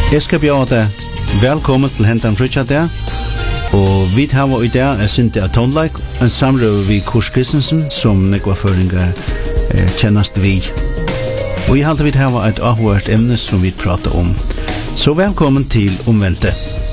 Jeg skal bjøre deg velkommen til Hentan Frutja der, og vi tar i dag Sinti av Tonleik, en samrøve vi Kurs Kristensen, som nekvaføringer kjennast vi. Og jeg halte vi tar et avhørt emne som vi prater om. Så velkommen til Omvendte.